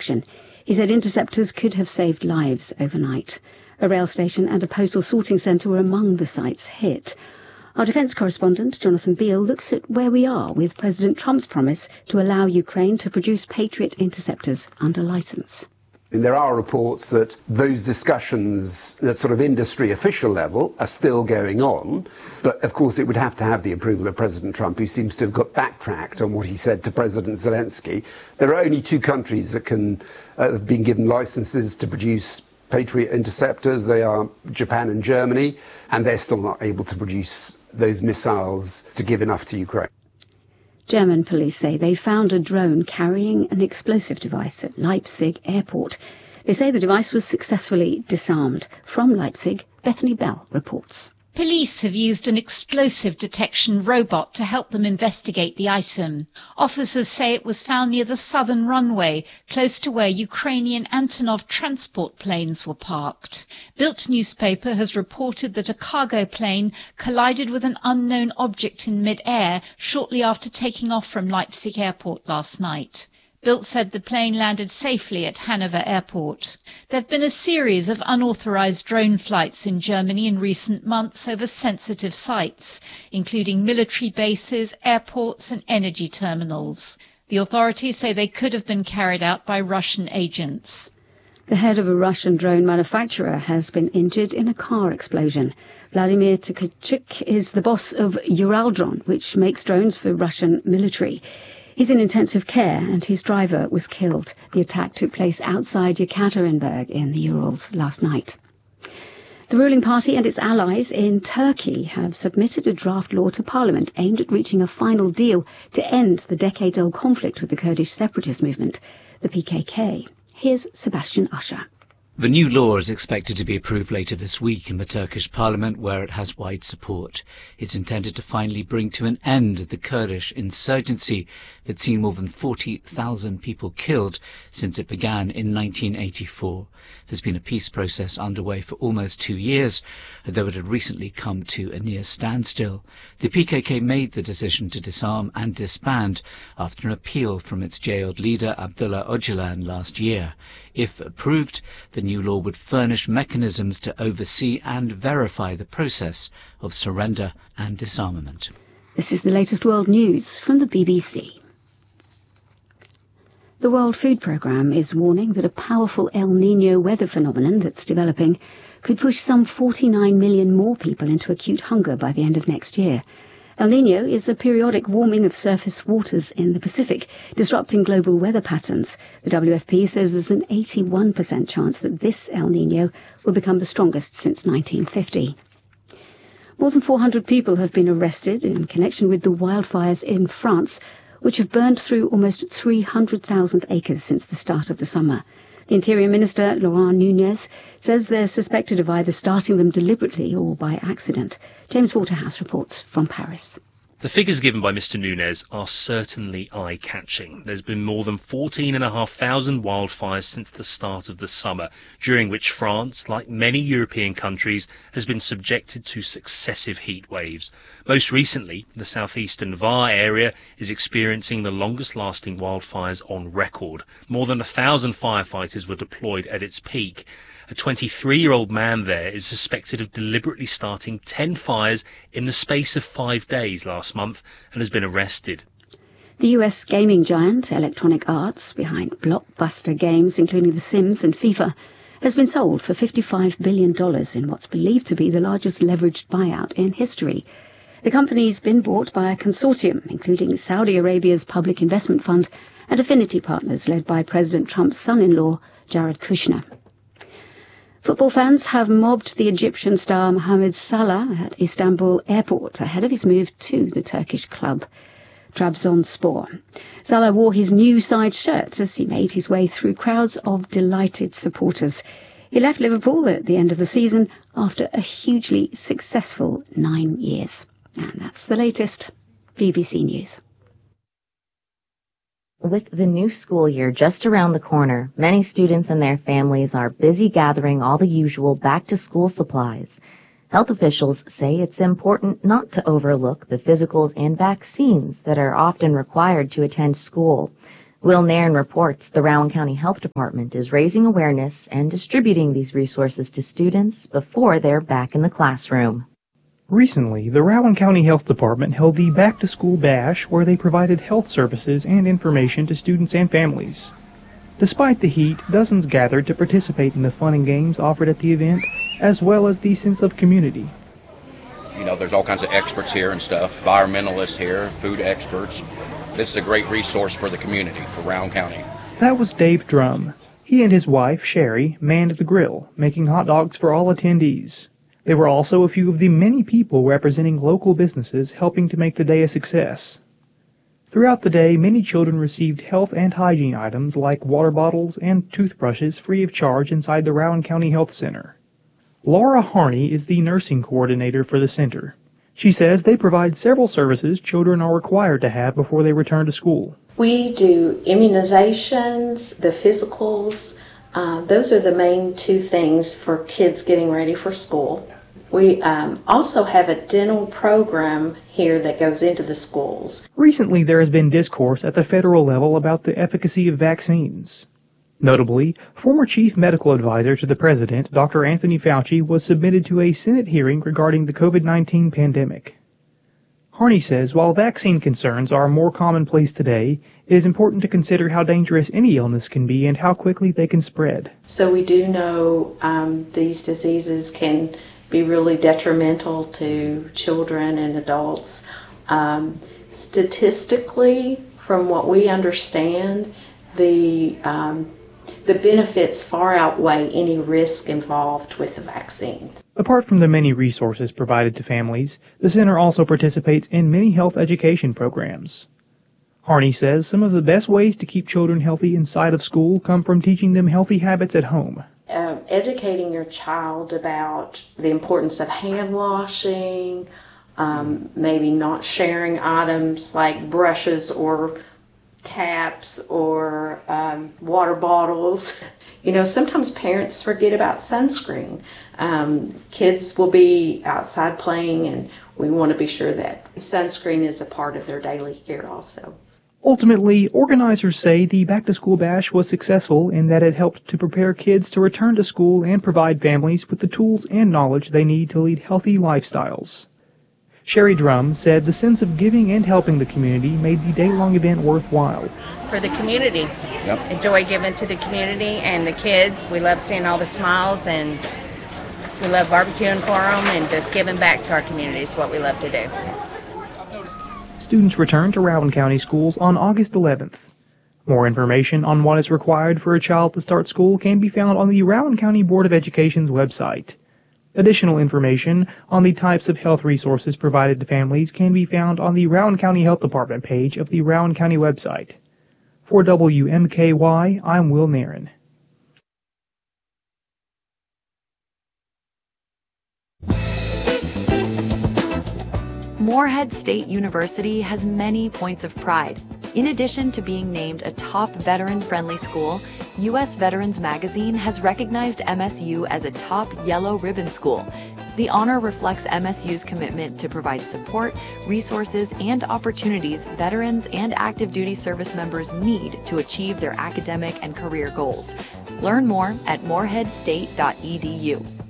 detection. He said interceptors could have saved lives overnight. A rail station and a postal sorting centre were among the sites hit. Our defence correspondent, Jonathan Beale, looks at where we are with President Trump's promise to allow Ukraine to produce Patriot interceptors under licence. There are reports that those discussions at sort of industry official level are still going on, but of course it would have to have the approval of President Trump, who seems to have got backtracked on what he said to President Zelensky. There are only two countries that have been given licenses to produce Patriot interceptors. They are Japan and Germany, and they're still not able to produce those missiles to give enough to Ukraine. German police say they found a drone carrying an explosive device at Leipzig airport. They say the device was successfully disarmed. From Leipzig, Bethany Bell reports. Police have used an explosive detection robot to help them investigate the item. Officers say it was found near the southern runway, close to where Ukrainian Antonov transport planes were parked. Bild newspaper has reported that a cargo plane collided with an unknown object in mid-air shortly after taking off from Leipzig airport last night. Bild said the plane landed safely at Hanover Airport. There have been a series of unauthorized drone flights in Germany in recent months over sensitive sites, including military bases, airports and energy terminals. The authorities say they could have been carried out by Russian agents. The head of a Russian drone manufacturer has been injured in a car explosion. Vladimir Tkachuk is the boss of Uraldron, which makes drones for Russian military. He's in intensive care and his driver was killed. The attack took place outside Yekaterinburg in the Urals last night. The ruling party and its allies in Turkey have submitted a draft law to Parliament aimed at reaching a final deal to end the decades-old conflict with the Kurdish separatist movement, the PKK. Here's Sebastian Usher. The new law is expected to be approved later this week in the Turkish parliament, where it has wide support. It's intended to finally bring to an end the Kurdish insurgency that's seen more than 40,000 people killed since it began in 1984. There's been a peace process underway for almost 2 years, though it had recently come to a near standstill. The PKK made the decision to disarm and disband after an appeal from its jailed leader Abdullah Öcalan last year. If approved, the new law would furnish mechanisms to oversee and verify the process of surrender and disarmament. This is the latest world news from the BBC. The World Food Programme is warning that a powerful El Niño weather phenomenon that's developing could push some 49 million more people into acute hunger by the end of next year. El Niño is a periodic warming of surface waters in the Pacific, disrupting global weather patterns. The WFP says there's an 81% chance that this El Niño will become the strongest since 1950. More than 400 people have been arrested in connection with the wildfires in France, which have burned through almost 300,000 acres since the start of the summer. The Interior Minister, Laurent Nunez, says they're suspected of either starting them deliberately or by accident. James Waterhouse reports from Paris. The figures given by Mr Nunez are certainly eye-catching. There's been more than 14,500 wildfires since the start of the summer, during which France, like many European countries, has been subjected to successive heat waves. Most recently, the southeastern Var area is experiencing the longest-lasting wildfires on record. More than 1,000 firefighters were deployed at its peak. A 23-year-old man there is suspected of deliberately starting 10 fires in the space of 5 days last month and has been arrested. The US gaming giant Electronic Arts, behind blockbuster games including The Sims and FIFA, has been sold for $55 billion in what's believed to be the largest leveraged buyout in history. The company's been bought by a consortium, including Saudi Arabia's public investment fund and affinity partners led by President Trump's son-in-law, Jared Kushner. Football fans have mobbed the Egyptian star Mohamed Salah at Istanbul airport ahead of his move to the Turkish club Trabzonspor. Salah wore his new side shirt as he made his way through crowds of delighted supporters. He left Liverpool at the end of the season after a hugely successful 9 years. And that's the latest. BBC News. With the new school year just around the corner, many students and their families are busy gathering all the usual back-to-school supplies. Health officials say it's important not to overlook the physicals and vaccines that are often required to attend school. Will Nairn reports the Rowan County Health Department is raising awareness and distributing these resources to students before they're back in the classroom. Recently, the Rowan County Health Department held the Back to School Bash, where they provided health services and information to students and families. Despite the heat, dozens gathered to participate in the fun and games offered at the event, as well as the sense of community. You know, there's all kinds of experts here and stuff, environmentalists here, food experts. This is a great resource for the community, for Rowan County. That was Dave Drum. He and his wife, Sherry, manned the grill, making hot dogs for all attendees. There were also a few of the many people representing local businesses helping to make the day a success. Throughout the day, many children received health and hygiene items like water bottles and toothbrushes free of charge inside the Rowan County Health Center. Laura Harney is the nursing coordinator for the center. She says they provide several services children are required to have before they return to school. We do immunizations, the physicals. Those are the main two things for kids getting ready for school. We also have a dental program here that goes into the schools. Recently, there has been discourse at the federal level about the efficacy of vaccines. Notably, former Chief Medical Advisor to the President, Dr. Anthony Fauci, was submitted to a Senate hearing regarding the COVID-19 pandemic. Harney says while vaccine concerns are more commonplace today, it is important to consider how dangerous any illness can be and how quickly they can spread. So we do know these diseases can be really detrimental to children and adults. Statistically, from what we understand, the benefits far outweigh any risk involved with the vaccines. Apart from the many resources provided to families, the center also participates in many health education programs. Harney says some of the best ways to keep children healthy inside of school come from teaching them healthy habits at home. Educating your child about the importance of hand washing, maybe not sharing items like brushes or caps or water bottles. You know, sometimes parents forget about sunscreen. Kids will be outside playing, and we want to be sure that sunscreen is a part of their daily care also. Ultimately, organizers say the Back to School Bash was successful in that it helped to prepare kids to return to school and provide families with the tools and knowledge they need to lead healthy lifestyles. Sherry Drum said the sense of giving and helping the community made the day-long event worthwhile. For the community. Enjoy giving to the community and the kids. We love seeing all the smiles, and we love barbecuing for them and just giving back to our community is what we love to do. Students return to Rowan County schools on August 11th. More information on what is required for a child to start school can be found on the Rowan County Board of Education's website. Additional information on the types of health resources provided to families can be found on the Rowan County Health Department page of the Rowan County website. For WMKY, I'm Will Nairn. Morehead State University has many points of pride. In addition to being named a top veteran-friendly school, U.S. Veterans Magazine has recognized MSU as a top yellow ribbon school. The honor reflects MSU's commitment to provide support, resources, and opportunities veterans and active duty service members need to achieve their academic and career goals. Learn more at moreheadstate.edu.